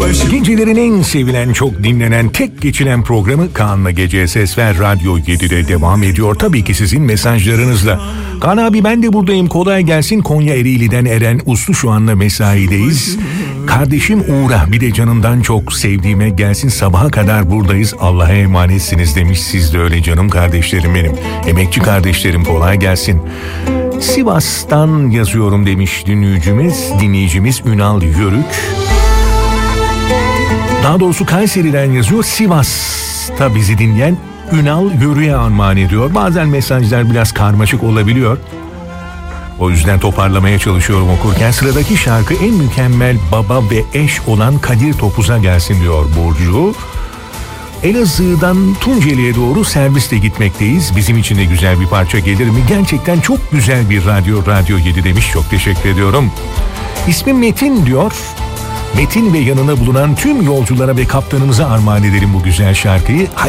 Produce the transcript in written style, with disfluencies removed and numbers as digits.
Gecelerin en sevilen, çok dinlenen, tek geçilen programı Kaan'la Gece Ses Ver Radyo 7'de devam ediyor. Tabii ki sizin mesajlarınızla. Kaan abi ben de buradayım, kolay gelsin. Konya Ereğli'den Eren Uslu şu anda mesaideyiz. Kardeşim Uğur'a bir de canımdan çok sevdiğime gelsin, sabaha kadar buradayız, Allah'a emanetsiniz demiş. Siz de öyle canım kardeşlerim benim. Emekçi kardeşlerim, kolay gelsin. Sivas'tan yazıyorum demiş dinleyicimiz Ünal Yörük. Daha doğrusu Kayseri'den yazıyor. Sivas'ta bizi dinleyen Ünal Yörük'e armağan ediyor. Bazen mesajlar biraz karmaşık olabiliyor. O yüzden toparlamaya çalışıyorum okurken. Sıradaki şarkı en mükemmel baba ve eş olan Kadir Topuz'a gelsin diyor Burcu. Elazığ'dan Tunceli'ye doğru servisle gitmekteyiz. Bizim için de güzel bir parça gelir mi? Gerçekten çok güzel bir Radyo 7 demiş. Çok teşekkür ediyorum. İsmim Metin diyor. Metin ve yanına bulunan tüm yolculara ve kaptanımıza armağan edelim bu güzel şarkıyı.